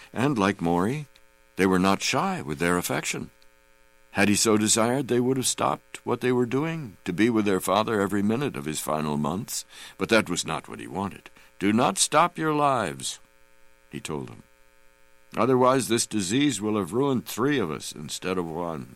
and, like Maury, they were not shy with their affection. Had he so desired, they would have stopped what they were doing to be with their father every minute of his final months, but that was not what he wanted. "Do not stop your lives," he told them. "Otherwise this disease will have ruined 3 of us instead of 1.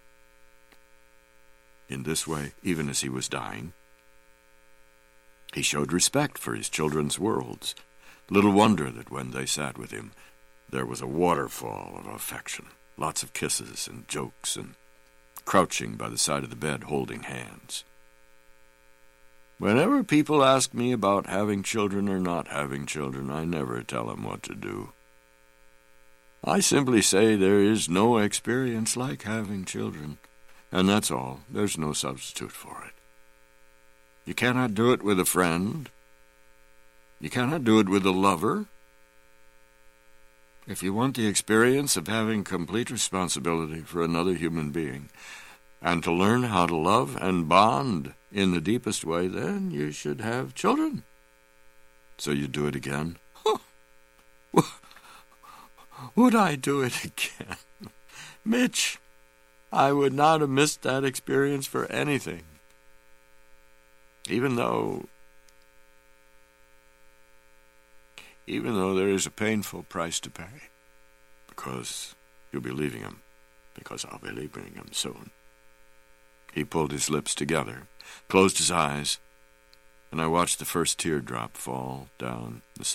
In this way, even as he was dying, he showed respect for his children's worlds. Little wonder that when they sat with him, there was a waterfall of affection, lots of kisses and jokes, and crouching by the side of the bed holding hands. Whenever people ask me about having children or not having children, I never tell them what to do. I simply say there is no experience like having children, and that's all. There's no substitute for it. You cannot do it with a friend. You cannot do it with a lover. If you want the experience of having complete responsibility for another human being, and to learn how to love and bond in the deepest way, then you should have children." So you do it again? Would I do it again? Mitch, I would not have missed that experience for anything. Even though there is a painful price to pay, because you'll be leaving him, because I'll be leaving him soon. He pulled his lips together, closed his eyes, and I watched the first teardrop fall down the